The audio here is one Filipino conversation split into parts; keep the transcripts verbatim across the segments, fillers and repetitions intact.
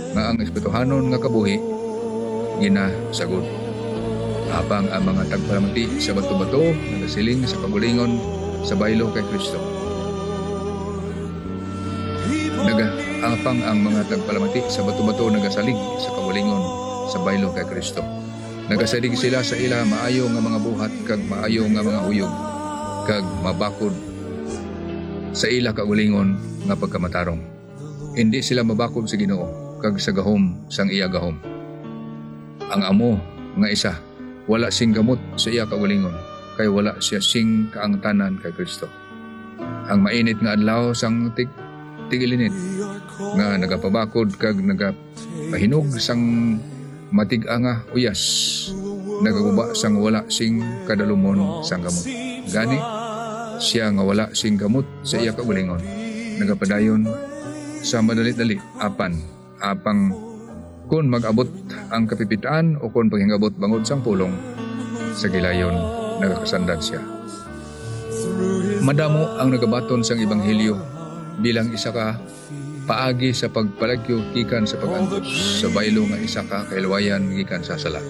nga ang espirituhanon nga kabuhi ginasagod. Apang ang mga tagpalamati sa bato-bato nagasiling sa kabulingon sa baylo kay Kristo. Naga apang ang mga tagpalamati sa bato-bato nagasalig sa kabulingon sa baylo kay Kristo. Nagasalig sila sa ila maayo nga mga buhat kag maayo nga mga huyog kag mabakod sa ila kaulingon nga pagkamatarong. Hindi sila mabakod sa Ginoo kag sa gahom sang iya gahom. Ang amo nga isa wala sing gamot sa iya kaulingon kay wala siya sing kaangtanan kay Kristo. Ang mainit nga adlaw sang tig tigilinit nga nagapabakod kag nagapahinog sang matig-a nga uyas nagaguba sang wala sing kadalumon sang gamot. Gani siya nga wala sing gamot sa iya kaulingon nagapadayon sa madali-dali apan apang kun mag-abot ang kapipitaan o kun paghingabot bangod sang pulong sa gilayon nagakasandan siya. Madamo ang nagabaton sang ebanghelyo bilang isa ka paagi sa pagpalagyo gikan sa pag-antos sa baylo nga isa ka kailwayan gikan sa sala.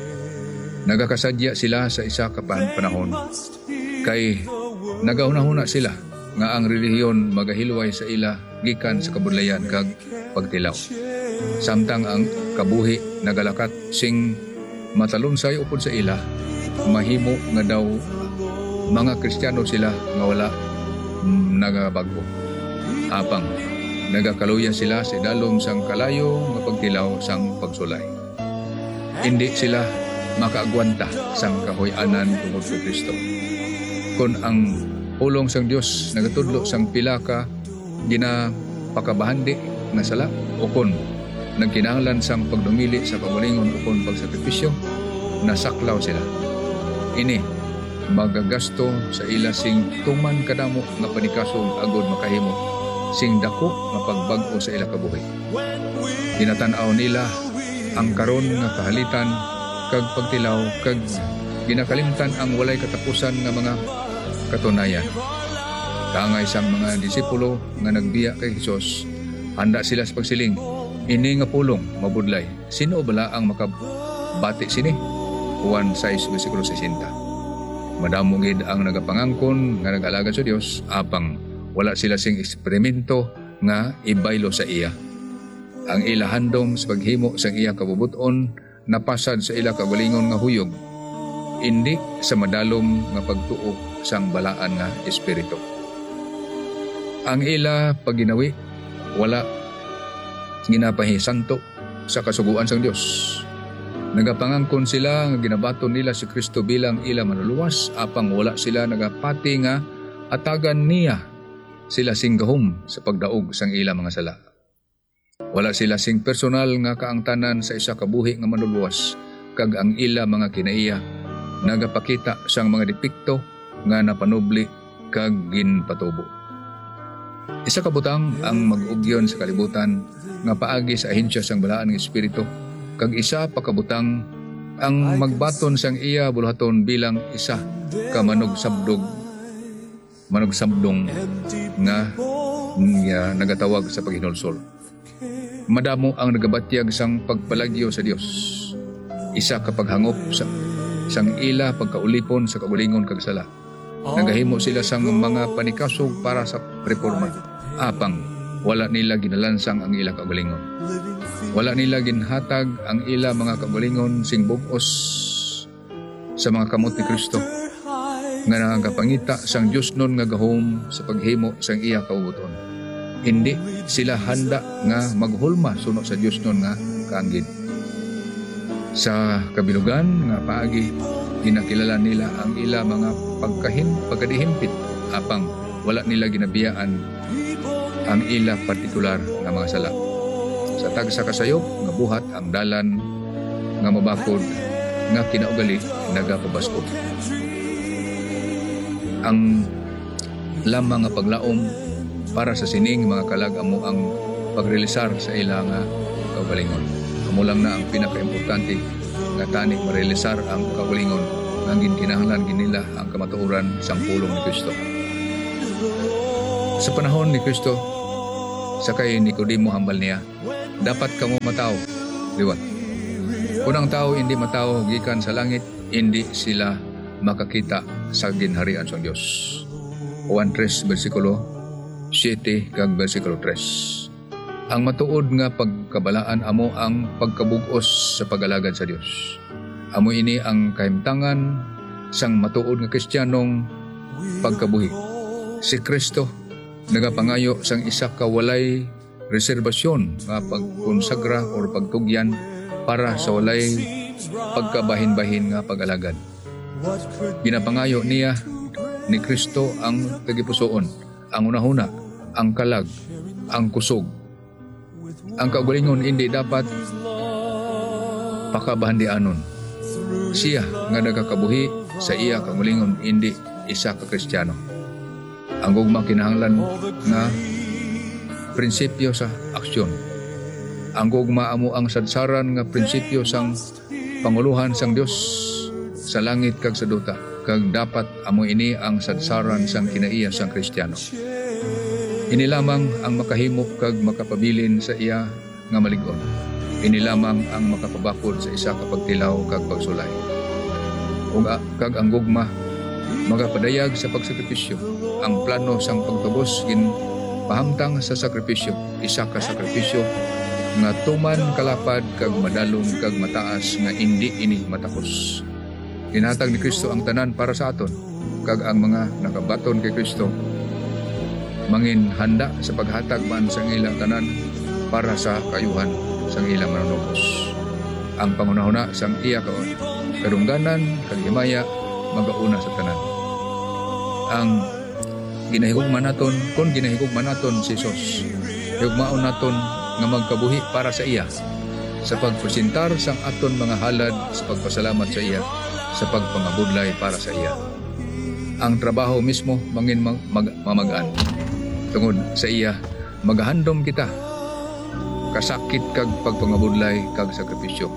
Nagakasadya sila sa isa ka panahon kay nagahuna-huna sila nga ang relihiyon magahilway sa ila gikan sa kabudlayan kag pagtilaw. Samtang ang kabuhi nagalakat sing matalunsay upod sa ila mahimo nga daw mga Kristiyano sila nga wala mm, nagabago. Apang nagakaluya sila sa dalom sang kalayo nga pagtilaw sang pagsulay. Hindi sila makaagwanta sang kahoy-anan tungod kay Kristo. Kung ang pulong sang Dios nagatudlo sang pila ka ginapakabahandi nga sala o kun nagkinahanglan sang pagdumili sa kabulingon o kun pagsakripisyo, nasaklaw sila. Ini magagasto sa ila sing tuman kadamo nga panikasong agod makahimo sing dako nga pagbag-o sa ila kabuhi. Ginatan-aw nila ang karon nga kahalitan kag pagtilaw kag ginakalimtan ang walay katapusan nga mga katunayan. Kangay sang mga disipulo nga nagbiya kay Hesus, handa sila sa pagsiling, ini nga pulong mabudlay. Sino bala ang makabati sini? Juan six versikulo sixty. Madamo gid ang nagapangangkon nga nag-alagad sa Dios apang wala sila sing eksperimento nga ibaylo sa iya. Ang ila handom sa paghimo sa iya kabubuton napasad sa ila kagulingon nga huyog, hindi sa madalom nga pagtuo sang balaan nga espiritu. Ang ila pagginawi wala ginapahisanto sa kasuguan sang Dios. Nagapangangkon sila nga ginabaton nila si Kristo bilang ila manuluwas apang wala sila nagapati nga atagan niya sila sing gahom sa pagdaog sang ila mga sala. Wala sila sing personal nga kaangtanan sa isa ka buhi nga manuluwas kag ang ila mga kinaiya nagapakita sang mga depekto nga napanubli kag ginpatubo. Isa ka butang ang mag-ugyon sa kalibutan nga paagi sa ahensya sang balaan nga espiritu kag isa pa kabutang ang magbaton sang iya buluhaton bilang isa ka manugsabdog manugsabdong nga nga nagatawag sa paghinulsol. Madamo ang nagabatyag sang pagpalagyo sa Dios. Isa ka paghangop sa sang ila pagkaulipon sa kabulingon kag sala. Nagahimo sila sang mga panikasog para sa reforma. Apang wala nila ginalansang ang ila kabulingon. Wala nila ginhatag ang ila mga kabulingon sing bug-os sa mga kamot ni Kristo nga nagapangita sang Dios nun nga gahom sa paghimo sang iya kaubuton. Hindi sila handa nga maghulma suno sa Dios nun nga kaanggid. Sa kabilugan nga paagi ginakilala nila ang ila mga pagkahim pagkadihimpit apang wala nila ginabiyaan ang ila partikular nga mga sala. Sa tagsa kasayop nga buhat ang dalan nga mabakod nga kinaugali nagapabaskog. Ang lamang nga paglaom para sa sining mga kalag-amo ang pagrealisar sa ila nga kaugalingon. Amo lang na ang pinakaimportante nga tani marealisar ang kaugalingon nga ginkinahanglan ginila ang kamatuoran sang pulong ni Kristo. Sa panahon ni Kristo, sakay Nicodemo hambal niya, dapat kamo matao. Diba? Kung ang tao hindi matao gikan sa langit, hindi sila makakita sa ginharian sa Dios. Juan three versikulo seven kag versikulo three. Ang matuod nga pagkabalaan amo ang pagkabug-os sa pag-alagad sa Dios. Amo ini ang kahimtangan sang matuod nga Kristiyanong pagkabuhi. Si Kristo nagapangayo sang isa ka walay reserbasyon nga pagkonsagra o pagtugyan para sa walay pagkabahin-bahin nga pag-alagad. Ginapangayo niya ni Kristo ang tagipusoon, ang unahuna, ang kalag, ang kusog. Ang kaugalingon hindi dapat pakabahandianon. Siya nga nagakabuhi sa iya kaugalingon hindi isa ka Kristiyano. Ang gugma kinahanglan nga prinsipyo sa aksyon. Ang gugma amo ang sadsaran nga prinsipyo sang panguluhan sang Dios sa langit kag sa duta, kag dapat amo ini ang sadsaran sang kinaiya sang Kristiyano. Ini lamang ang makahimok kag makapabilin sa iya nga malig-on. Ini lamang ang makapabakod sa isa ka pagtilaw kag pagsulay. Ug kag ang gugma magapadayag sa pagsakripisyo. Ang plano sang pagtubos gin pahamtang sa sakripisyo, isa ka sakripisyo nga tuman kalapad kag madalom kag mataas nga indi ini matapos. Ginhatag ni Kristo ang tanan para sa aton, kag ang mga nakabaton kay Kristo mangin handa sa paghatag man sang ilang tanan para sa kayuhan sang ilang manunubos. Ang pangunahuna sang iya kaon, kadungganan kag himaya magauna sa tanan. Ang ginahigugma naton, kung ginahigugma naton si Jesus, higugmaon naton nga magkabuhi para sa iya, sa pagpresentar sang aton mga halad sa pagpasalamat sa iya, sa pagpangabudlay para sa iya. Ang trabaho mismo mangin mag, mag, mamagaan. Tungod sa iya, magahandom kita, kasakit kag pagpangabudlay kag sakripisyo.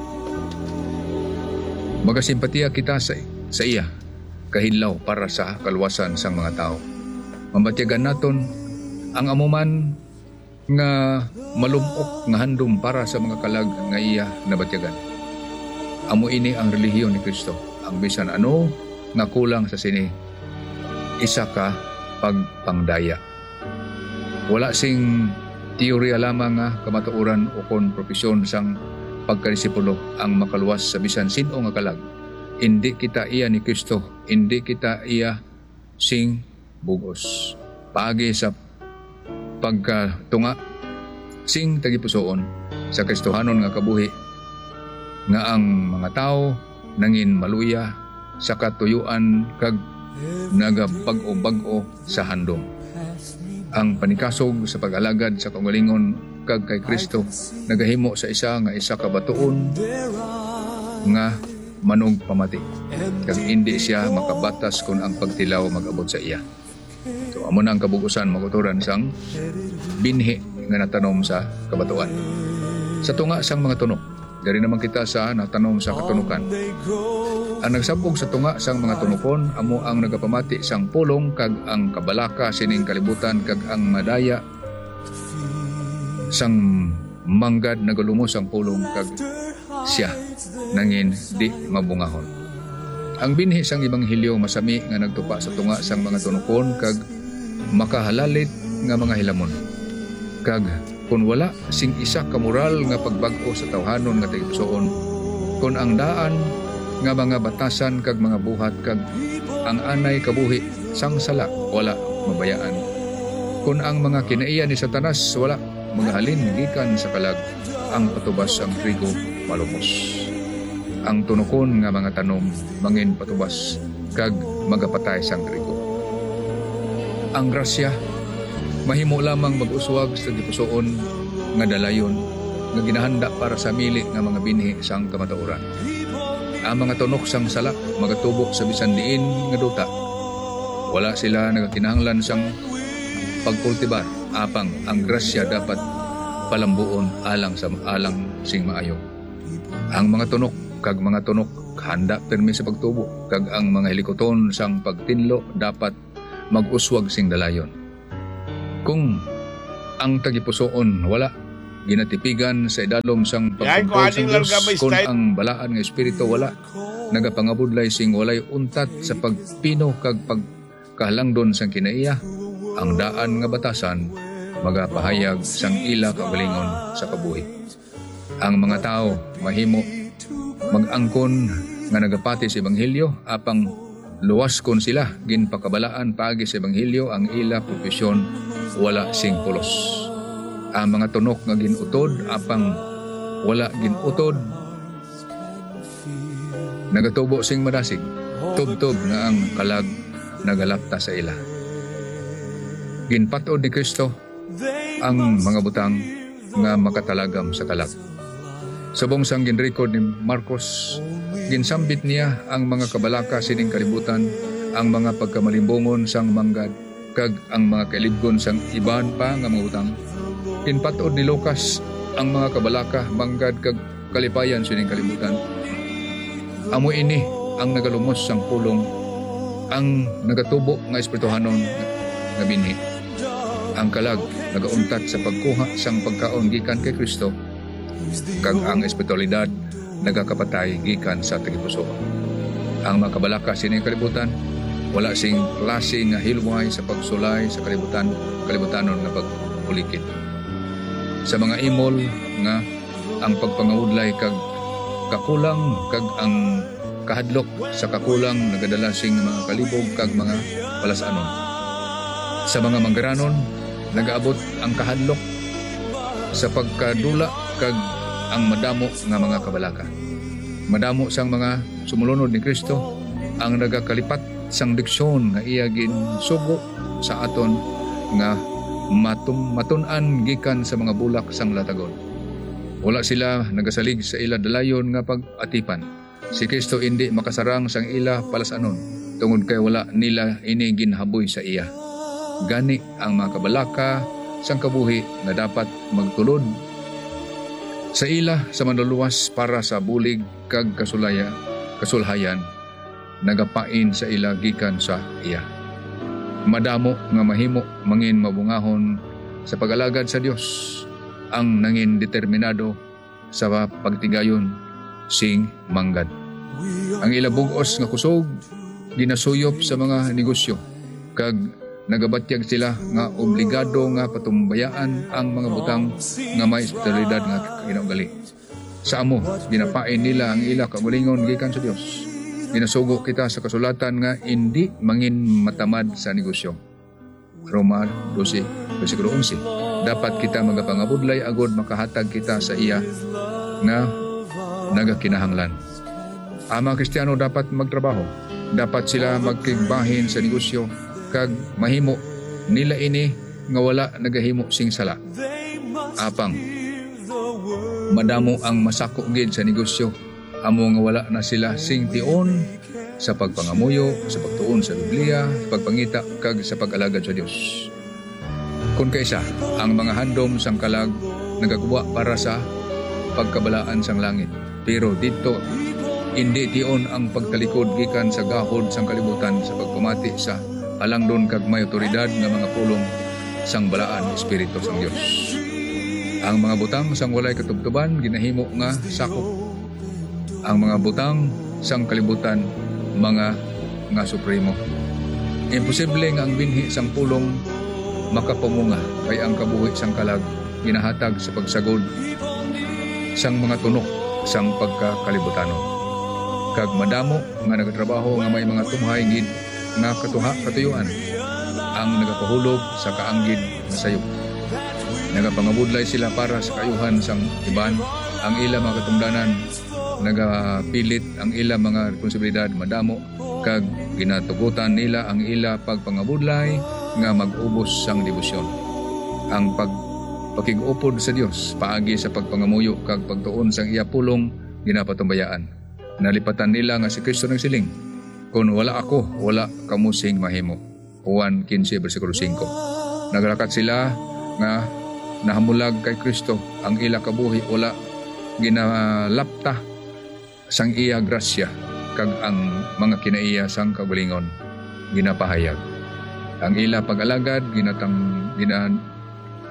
Magasimpatiya kita sa, sa iya, kahidlaw para sa kaluwasan sang mga tao. Mabatyagan naton ang amuman nga malumok nga handom para sa mga kalag nga iya nabatyagan. Amo ini ang relihiyon ni Kristo, ang bisan ano nga kulang sa sini, isa ka pagpangdaya. Wala sing teorya lamang nga kamatuoran o kon propesyon sang pagkadisipulo ang makaluwas sa bisan sino nga kalag. Hindi kita iya ni Kristo, hindi kita iya sing bugos. Paagi sa pagkatunga sing tagipusoon sa Kristohanon nga kabuhi nga ang mga tao nangin maluya sa katuyuan kag nagapag-o-bag-o sa handom. Ang panikasog sa pag-alagad sa kaugalingon kag kay Kristo nagahimo sa isa nga isa ka batuon nga manog pamati, kag hindi siya makabatas kung ang pagtilaw mag-abot sa iya. So amo na ang kabugusan maguturan sang binhi nga natanom sa kabatuan. Sa tunga sang mga tunok, dari naman kita sa natanom sa katunukan. Ang nagsabog sa tunga sang mga tunukon amo ang nagapamati sang pulong kag ang kabalaka sining kalibutan kag ang madaya sang manggad nagalumos ang pulong kag siya nangin di mabungahon. Ang binhi sang Ebanghelyo masami nga nagtupa sa tunga sang mga tunukon kag makahalalit nga mga hilamon. Kag kun wala sing isa ka moral nga pagbag-o sa tawhanon nga tagipusoon, kun ang daan nga mga batasan kag mga buhat kag ang anay kabuhi sang sala wala mabayaan, kun ang mga kinaiya ni Satanas wala mga halin gikan sa kalag, ang patubas ang trigo malumos. Ang tunukon nga mga tanom mangin patubas kag magapatay sang trigo. Ang grasya mahimo lamang mag-uswag sa dipusoon nga dalayon nga ginahanda para sa mili nga mga binhi sang kamatuoran. Ang mga tunok sang sala magatubok sa bisan diin nga duta. Wala sila nagakinahanglan sang pagkultibar, apang ang grasya dapat palambuon alang sa alang sing maayo. Ang mga tunok kag mga tunok handa permi sa pagtubo, kag ang mga hilikoton sang pagtinlo dapat mag-uswag sing dalayon. Kung ang tagipusoon wala ginatipigan sa idalom sang Yan, pagkontrol kung sang aning lang Dios gamay kung style. ang balaan nga espiritu wala nagapangabudlay sing walay untat sa pagpino kag pagkahalangdon sang kinaiya, ang daan nga batasan magapahayag sang ila kagalingon sa kabuhi. Ang mga tao mahimo mag-angkon nga nagapati sa ebanghelyo apang luwas kon sila ginpakabalaan paagi sa ebanghelyo ang ila profesyon wala sing pulos. Ang mga tunok nga ginutod apang wala ginutod nagatubo sing madasig tubtob nga ang kalag nagalapta sa ila. Ginpatod ni Kristo ang mga butang nga makatalagam sa kalag. Subong sang ginrecord ni Marcos, ginsambit niya ang mga kabalaka sining kalibutan, ang mga pagkamalimbongon sang manggad, kag ang mga kailibgon sang iban pa nga mga butang. Ginpatod ni Lucas ang mga kabalaka, manggad, kag kalipayan sining kalibutan. Amo ini ang nagalumos sang pulong, ang nagatubo nga espirituhanon nga binhi. Ang kalag nagauntat sa pagkuha sang pagkaon gikan kay Kristo, kag ang espiritualidad nagakapatay gikan sa tagipuso. Ang mga kabalaka sining kalibutan wala sing klase nga hilway sa pagsulay sa kalibutan kalibutanon nga pagpulikit. Sa mga imol nga ang pagpangawudlay kag kakulang kag ang kahadlok sa kakulang nagadala sing mga kalibog kag mga palasanon. Sa mga manggaranon nagaabot ang kahadlok sa pagkadula kag ang madamo nga mga kabalaka. Madamo sang mga sumulunod ni Kristo ang nagakalipat sang diksyon nga iya ginsugo sa aton nga matum matun-an gikan sa mga bulak sang latagon. Wala sila nagasalig sa ila dalayon nga pag-atipan. Si Kristo hindi makasarang sang ila palasanon tungod kay wala nila ini ginhaboy sa iya. Gani ang mga kabalaka sang kabuhi nga dapat magtulod sa ila sa manluluwas para sa bulig kag kasulaya kasulhayan nagapain sa ila gikan sa iya. Madamo nga mahimo mangin mabungahon sa pag-alagad sa Dios ang nangin determinado sa pagtigayon sing manggad. Ang ila bug-os nga kusog ginasuyop sa mga negosyo kag nagabatyag sila nga obligado nga patumbayaan ang mga butang nga may espiritualidad nga kinaugali. Sa amo, ginapain nila ang ila kagalingon gikan sa Dios. Ginasugo kita sa kasulatan nga hindi mangin matamad sa negosyo. Roma twelve, versikulo eleven. Dapat kita magapangabudlay agod makahatag kita sa iya nga nagakinahanglan. Ang mga Kristiyano dapat magtrabaho. Dapat sila magkigbahin sa negosyo kag mahimo nila ini nga wala nagahimo sing sala. Apang madamo ang masako gid sa negosyo amo nga wala na sila sing tion sa pagpangamuyo, sa pagtuon sa Biblia, sa pagpangita kag sa pag-alagad sa Dios. Kun kaysa ang mga handom sang kalag nagagawa para sa pagkabalaan sang langit, pero dito hindi tion ang pagtalikod gikan sa gahod sang kalibutan sa pagpamati sa halangdon kag may otoridad nga mga pulong sang balaan espiritu sang Dios. Ang mga butang sang walay katubtuban ginahimo nga sakop. Ang mga butang sang kalibutan mga nga supremo. Imposible nga ang binhi sang pulong makapamunga kay ang kabuhi sang kalag ginahatag sa pagsagod sang mga tunok sang pagkakalibutanon. Kag madamo nga nagatrabaho nga may mga tumhay gid nga katuha katuyuan ang nagapahulog sa kaanggid na sayop. Nagapangabudlay sila para sa kayuhan sang iban. Ang ila mga katungdanan nagapilit ang ila mga responsibilidad madamo kag ginatugutan nila ang ila pagpangabudlay nga mag-ubos sang debosyon. Ang pag pakig-upod sa Dios paagi sa pagpangamuyo kag pagtuon sang iya pulong ginapatumbayaan. Nalipatan nila nga si Kristo nagsiling, kung wala ako, wala kamusing mahimo. Juan fifteen, versikulo five. Nagrakat sila nga nahamulag kay Kristo ang ila kabuhi wala ginalapta sang iya grasya kag ang mga kinaiya sang kagalingon ginapahayag. Ang ila pag-alagad ginatang gina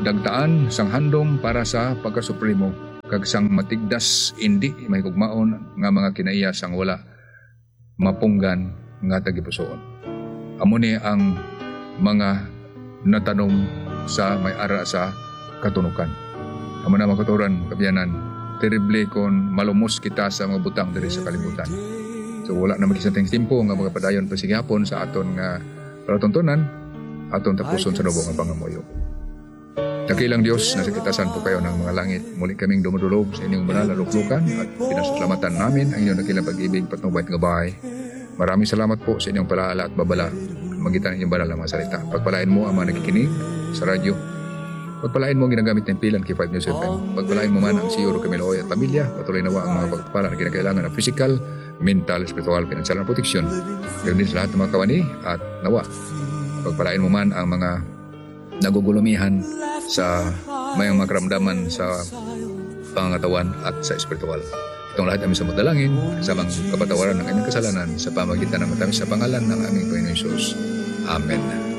dagtaan sang handom para sa pagkasupremo kag sang matigdas indi mahigugmaon nga mga kinaiya sang wala mapunggan nga tagipusoon. Amo ni ang mga natanom sa may ara sa katunukan. Amo na mga katuran, kabiyanan, terrible kon malumos kita sa mga butang diri sa kalibutan. So wala na makisanteng timpo nga mga padayon pa sigihapon sa aton nga palatuntunan, aton tapuson sa nubo nga pangamuyo. Dakilang Diyos, nasikitasan po kayo ng mga langit. Muli kaming dumudulog sa inyong banal na luklukan at pinasalamatan namin ang inyong nakilang pag-ibig patnubay at gabay. Maraming salamat po sa inyong palaala at babala magitan ng inyong banal na mga salita. Pagpalain mo ang mga nakikinig sa radyo. Pagpalain mo ang ginagamit ng pilan kay five News F M. Pagpalain mo man ang C E O Camiloy at pamilya. Patuloy nawa ang mga pagpapala na kinakailangan ng physical, mental, spiritual, financial na proteksyon. Gawin din sa lahat ng mga kawani at nawa. Pagpalain mo man ang mga nagugulumihan sa mayang makaramdaman sa pangangatawan at sa espiritual. Itong lahat aming samot dalangin, kasamang kapatawaran ng aming kasalanan sa pamagitan ng matamis sa pangalan ng aming Panginoon Hesus. Amen.